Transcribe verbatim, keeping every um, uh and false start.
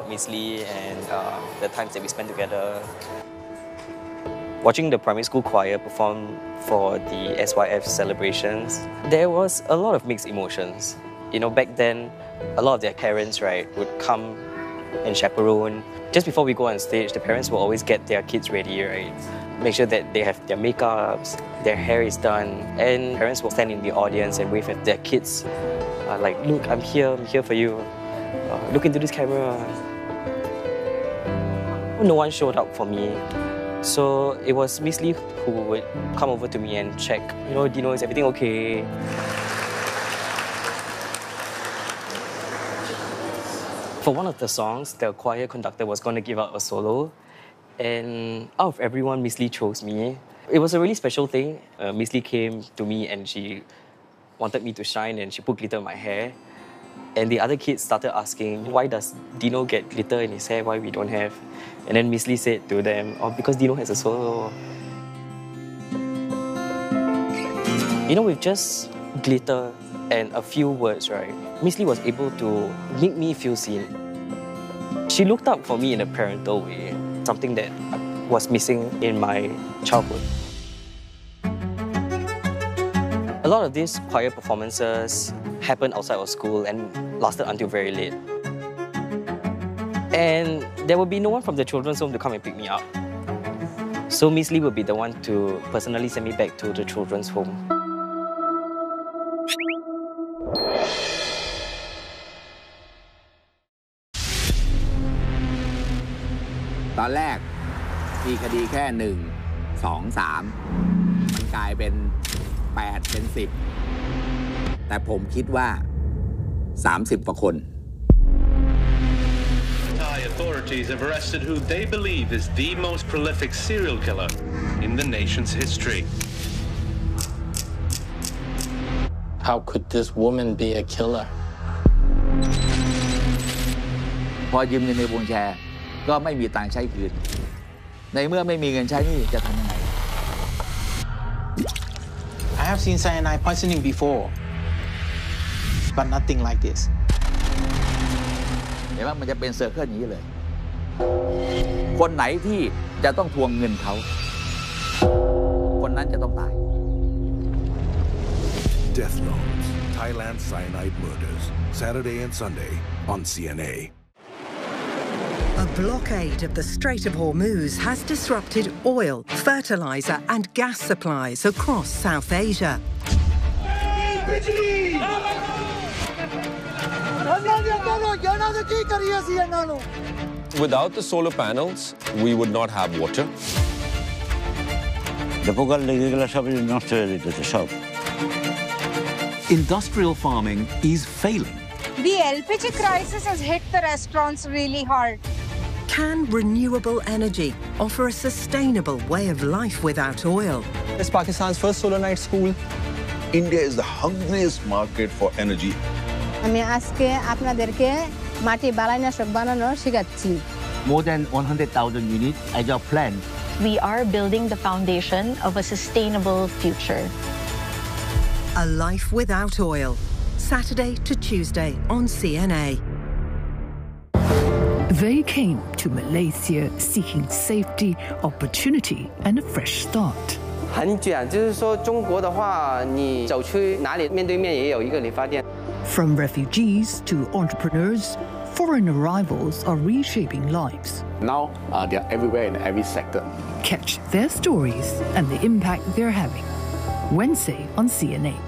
about Miss Lee and uh, the times that we spent together. Watching the primary school choir perform for the S Y F celebrations, there was a lot of mixed emotions. You know, back then, a lot of their parents, right, would come and chaperone. Just before we go on stage, the parents will always get their kids ready, right? Make sure that they have their makeups, their hair is done, and parents will stand in the audience and wave at their kids. Uh, like, look, I'm here, I'm here for you. Uh, look into this camera. No one showed up for me. So it was Miss Lee who would come over to me and check, you know, Dino, is everything okay? For one of the songs, the choir conductor was going to give out a solo. And out of everyone, Miss Lee chose me. It was a really special thing. Uh, Miss Lee came to me and she wanted me to shine and she put glitter in my hair. And the other kids started asking, why does Dino get glitter in his hair, why we don't have? And then Miss Lee said to them, oh, because Dino has a solo. You know, with just glitter and a few words, right, Miss Lee was able to make me feel seen. She looked up for me in a parental way, something that was missing in my childhood. A lot of these choir performances happened outside of school and lasted until very late. And there would be no one from the children's home to come and pick me up. So Miss Lee would be the one to personally send me back to the children's home. ตอนแรกมีคดีแค่หนึ่ง สอง สามมันกลายเป็นแปดเป็นสิบแต่ผมคิดว่าสามสิบกว่าคน Thai authorities have arrested who they believe is the most prolific serial killer in the nation's history. How could this woman be a killer? พอยืมเงินในวงแชร์ก็ไม่มีตังค์ใช้คืนในเมื่อไม่มีเงินใช้นี่จะทำยังไง I have seen cyanide poisoning before, but nothing like this. เห็นว่ามันจะเป็นเซอร์เคิลอย่างนี้เลยคนไหนที่จะต้องทวงเงินเขาคนนั้นจะต้องตาย Death Notes, Thailand Cyanide Murders, Saturday and Sunday on C N A. A blockade of the Strait of Hormuz has disrupted oil, fertilizer and gas supplies across South Asia. Without the solar panels, we would not have water. Industrial farming is failing. The L P G crisis has hit the restaurants really hard. Can renewable energy offer a sustainable way of life without oil? It's Pakistan's first solar night school. India is the hungriest market for energy. আমি আজকে আপনাদেরকে মাটি বালাইনাশক বানানো শেখাচ্ছি। More than one hundred thousand units as our plan. We are building the foundation of a sustainable future. A life without oil. Saturday to Tuesday on C N A. They came to Malaysia seeking safety, opportunity, and a fresh start. 很卷，就是说中国的话，你走去哪里面对面也有一个理发店。 From refugees to entrepreneurs, foreign arrivals are reshaping lives. Now uh, they are everywhere in every sector. Catch their stories and the impact they're having. Wednesday on C N A.